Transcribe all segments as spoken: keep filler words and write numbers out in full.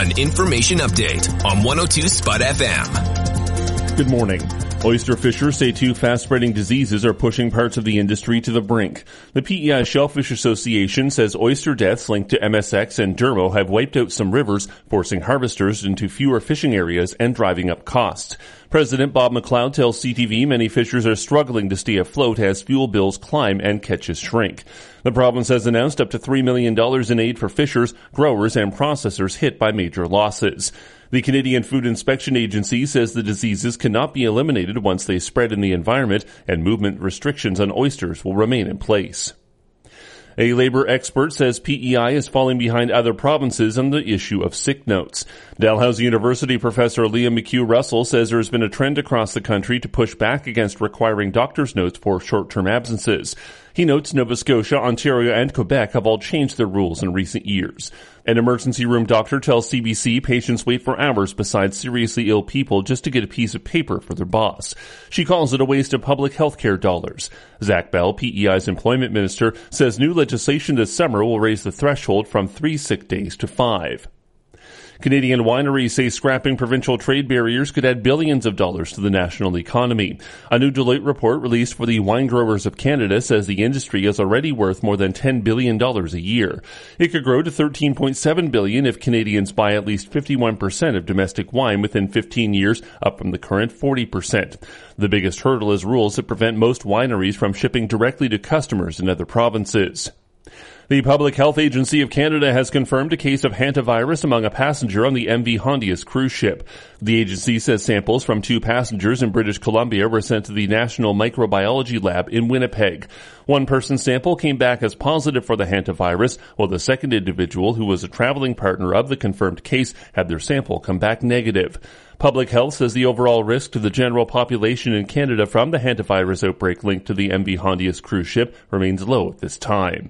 One information update on one oh two Spud F M. Good morning. Oyster fishers say two fast-spreading diseases are pushing parts of the industry to the brink. The P E I Shellfish Association says oyster deaths linked to M S X and dermo have wiped out some rivers, forcing harvesters into fewer fishing areas and driving up costs. President Bob McLeod tells C T V many fishers are struggling to stay afloat as fuel bills climb and catches shrink. The province has announced up to three million dollars in aid for fishers, growers, and processors hit by major losses. The Canadian Food Inspection Agency says the diseases cannot be eliminated once they spread in the environment, and movement restrictions on oysters will remain in place. A labor expert says P E I is falling behind other provinces on the issue of sick notes. Dalhousie University professor Liam McHugh-Russell says there has been a trend across the country to push back against requiring doctor's notes for short-term absences. He notes Nova Scotia, Ontario, and Quebec have all changed their rules in recent years. An emergency room doctor tells C B C patients wait for hours beside seriously ill people just to get a piece of paper for their boss. She calls it a waste of public health care dollars. Zach Bell, P E I's employment minister, says new legislation this summer will raise the threshold from three sick days to five. Canadian wineries say scrapping provincial trade barriers could add billions of dollars to the national economy. A new Deloitte report released for the Wine Growers of Canada says the industry is already worth more than ten billion dollars a year. It could grow to thirteen point seven billion dollars if Canadians buy at least fifty-one percent of domestic wine within fifteen years, up from the current forty percent. The biggest hurdle is rules that prevent most wineries from shipping directly to customers in other provinces. The Public Health Agency of Canada has confirmed a case of hantavirus among a passenger on the M V Hondius cruise ship. The agency says samples from two passengers in British Columbia were sent to the National Microbiology Lab in Winnipeg. One person's sample came back as positive for the hantavirus, while the second individual, who was a traveling partner of the confirmed case, had their sample come back negative. Public Health says the overall risk to the general population in Canada from the hantavirus outbreak linked to the M V Hondius cruise ship remains low at this time.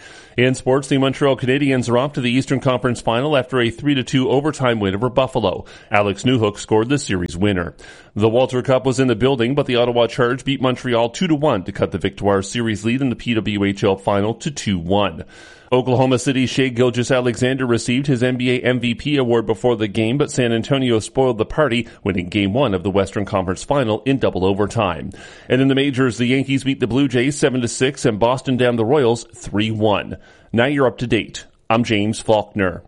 In sports, the Montreal Canadiens are off to the Eastern Conference Final after a three to two overtime win over Buffalo. Alex Newhook scored the series winner. The Walter Cup was in the building, but the Ottawa Charge beat Montreal two to one to cut the Victoire series lead in the P W H L Final to two one. Oklahoma City's Shai Gilgeous-Alexander received his N B A M V P award before the game, but San Antonio spoiled the party, winning Game one of the Western Conference Final in double overtime. And in the majors, the Yankees beat the Blue Jays seven to six and Boston downed the Royals three one. Now you're up to date. I'm James Faulkner.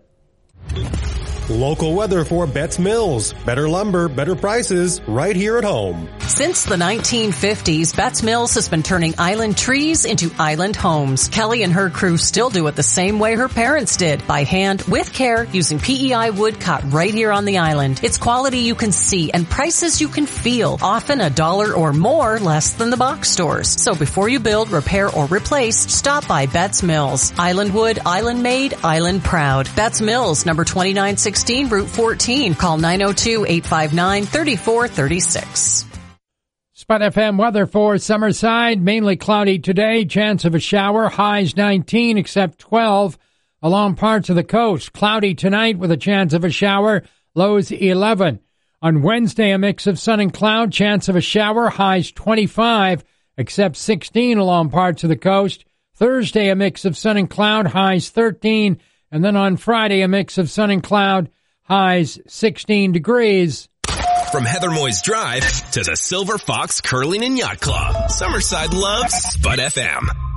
Local weather for Betts Mills. Better lumber, better prices, right here at home. Since the nineteen fifties, Betts Mills has been turning island trees into island homes. Kelly and her crew still do it the same way her parents did, by hand, with care, using P E I wood cut right here on the island. It's quality you can see and prices you can feel, often a dollar or more less than the box stores. So before you build, repair, or replace, stop by Betts Mills. Island wood, island made, island proud. Betts Mills, number twenty-nine sixteen, Route fourteen. Call nine oh two, eight five nine, three four three six. Spud F M weather for Summerside. Mainly cloudy today. Chance of a shower. Highs nineteen, except twelve along parts of the coast. Cloudy tonight with a chance of a shower. Lows eleven. On Wednesday, a mix of sun and cloud. Chance of a shower. Highs twenty-five, except sixteen along parts of the coast. Thursday, a mix of sun and cloud. Highs thirteen. And then on Friday, a mix of sun and cloud. Highs sixteen degrees. From Heather Moyes Drive to the Silver Fox Curling and Yacht Club, Summerside loves Spud F M.